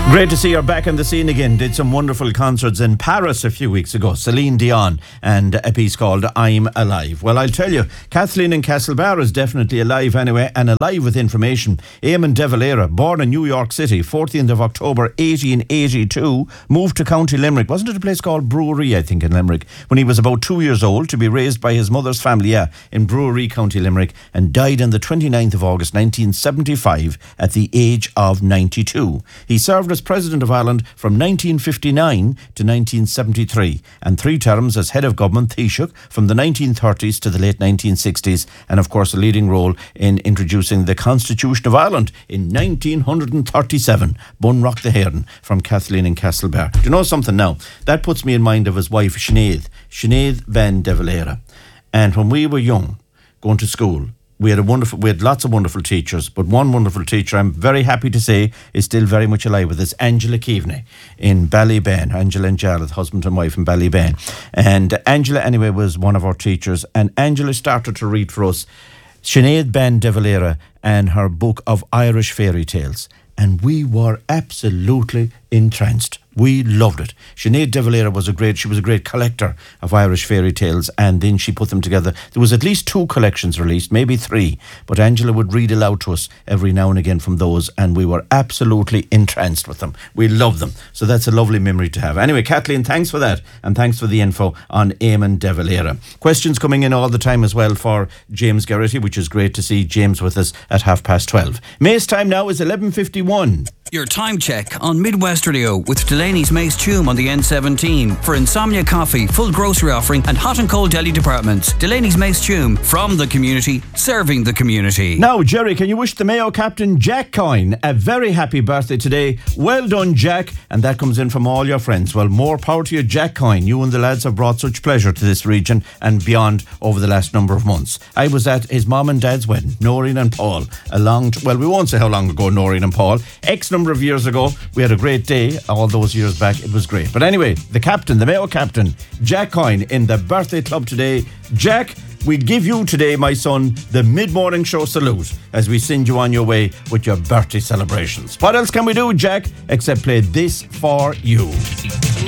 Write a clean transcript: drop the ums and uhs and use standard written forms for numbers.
Great to see her back on the scene again. Did some wonderful concerts in Paris a few weeks ago. Celine Dion and a piece called I'm Alive. Well, I'll tell you, Kathleen in Castlebar is definitely alive anyway, and alive with information. Eamon De Valera, born in New York City, 14th of October 1882, moved to County Limerick. Wasn't it a place called Brewery, I think, in Limerick, when he was about 2 years old, to be raised by his mother's family, in Brewery, County Limerick, and died on the 29th of August 1975 at the age of 92. He served as President of Ireland from 1959 to 1973, and 3 terms as head of government, Taoiseach, from the 1930s to the late 1960s, and of course a leading role in introducing the Constitution of Ireland in 1937. Bunrock the Heron from Kathleen in Castlebar. Do you know something now? That puts me in mind of his wife, Sinead Van De Valera. And when we were young, going to school, we had lots of wonderful teachers, but one wonderful teacher I'm very happy to say is still very much alive with us, Angela Keaveney in Ballybane. Angela and Jarlath, husband and wife in Ballybane. And Angela anyway was one of our teachers, and Angela started to read for us Sinead Van De Valera and her book of Irish fairy tales, and we were absolutely entranced. We loved it. Sinead De Valera was a great collector of Irish fairy tales, and then she put them together. There was at least 2 collections released, maybe 3, but Angela would read aloud to us every now and again from those, and we were absolutely entranced with them. We loved them. So that's a lovely memory to have. Anyway, Kathleen, thanks for that, and thanks for the info on Eamon De Valera. Questions coming in all the time as well for James Garrity, which is great to see James with us at 12:30. May's time now is 11:51. Your time check on Midwest Radio with Delaney's Mace Tume on the N17 for Insomnia Coffee, full grocery offering and hot and cold deli departments. Delaney's Mace Tume, from the community, serving the community. Now, Jerry, can you wish the Mayo captain Jack Coyne a very happy birthday today? Well done, Jack. And that comes in from all your friends. Well, more power to you, Jack Coyne. You and the lads have brought such pleasure to this region and beyond over the last number of months. I was at his mom and dad's wedding, Noreen and Paul, well, we won't say how long ago, Noreen and Paul. Number of years ago. We had a great day all those years back. It was great. But anyway, the Mayo captain, Jack Coyne, in the birthday club today. Jack, we give you today, my son, the mid-morning show salute as we send you on your way with your birthday celebrations. What else can we do, Jack, except play this for you?